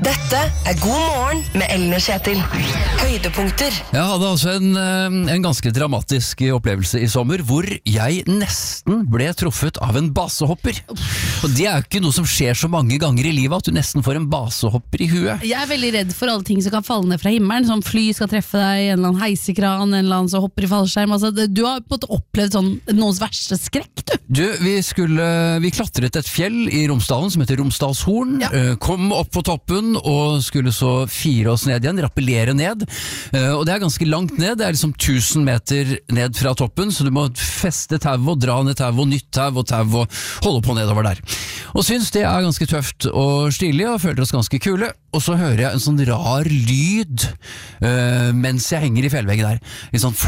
Dette God morgen med Ellen og Kjetil. Høydepunkter. Jeg hadde altså en ganske dramatisk opplevelse i sommer, hvor jeg nesten ble truffet av en basehopper. Og det jo ikke noe som skjer så mange ganger i livet, at du nesten får en basehopper i huet. Jeg veldig redd for alle ting som kan falle ned fra himmelen, som fly skal treffe deg, en eller annen heisekran, en eller annen som hopper i fallskjerm. Altså, du har på en måte opplevd sånn, noens verste skrekk, du. Vi klatret et fjell i Romsdalen som heter Romsdalshorn, kom opp på toppen og skulle så fire oss ned igjen, rappellere ned. Og det ganske langt ned, det liksom 1000 meter ned fra toppen, så du må feste tau og dra ned tau og nytt tau og holde på nedover der. Og synes det ganske tøft og stilig, og føler oss ganske kule. Og så hører jeg en sånn rar lyd mens jeg henger i fjellveggen der. En sånn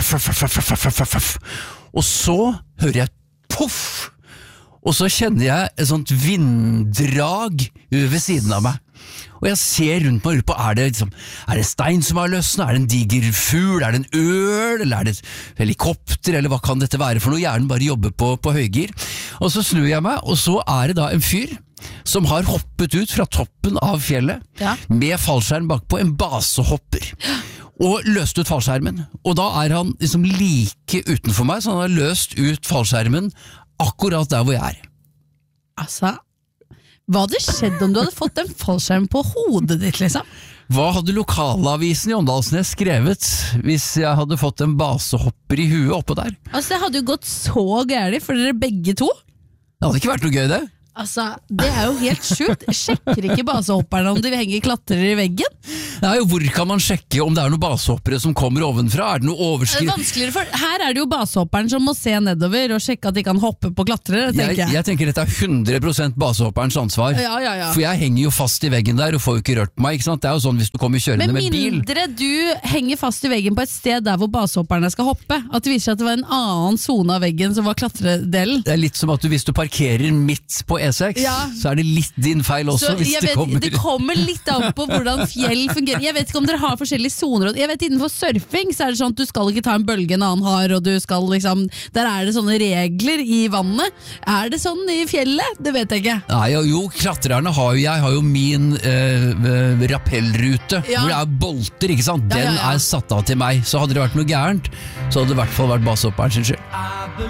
f. Og så hører jeg poff! Og så kjenner jeg et sånt vinddrag ved siden av meg. Og jeg ser rundt meg og lurer på, er det stein som har løsnet? Er det en diger fugl? Er det en øl? Eller er det et helikopter? Eller hva kan dette være for noe? Hjernen bare jobber på høygir. Og så snur jeg meg, og så det da en fyr som har hoppet ut fra toppen av fjellet, med fallskjerm bakpå, en basehopper. Og løst ut fallskjermen. Og da han liksom like utenfor meg, så han har løst ut fallskjermen akkurat der hvor jeg Altså, hva hadde skjedd om du hadde fått en fallskjerm på hodet ditt, liksom? Hva hadde lokalavisen i Åndalsnes skrevet hvis jeg hadde fått en basehopper i huet oppå der? Altså, det hadde jo gått så gærlig for dere begge to. Det hadde ikke vært noe gøy, det. Altså, det jo helt sjukt. Sjekker ikke basehopperne om de henger klatrer i veggen? Nei, hvor kan man sjekke om det noen basehoppere som kommer ovenfra? Det noe overskrift? Det vanskeligere, for her det jo basehopperen som må se nedover og sjekke at de kan hoppe på klatrere, tenker jeg. Jeg tenker dette 100% basehopperens ansvar. Ja. For jeg henger jo fast i veggen der og får jo ikke rørt på meg, ikke sant? Det jo sånn hvis du kommer kjørende med bil. Med mindre du henger fast i veggen på et sted der hvor basehopperne skal hoppe, at det viser seg at det var en annen zone av veggen som var klatredelen. Det litt som at hvis du parkerer midt på E6, så det litt din feil også. Det kommer litt an på hvordan fjell fungerer. Jeg vet ikke om dere har forskjellige zoner. Jeg vet innenfor surfing så det sånn at du skal ikke ta en bølge en annen har, og du skal liksom, der det sånne regler i vannet. Det sånn i fjellet? Det vet jeg ikke. Nei, jo, klatrerne jeg har jo min rappellrute, hvor det bolter, ikke sant? Den satt av til meg, så hadde det vært noe gærent, så hadde det i hvert fall vært basehopperens skyld.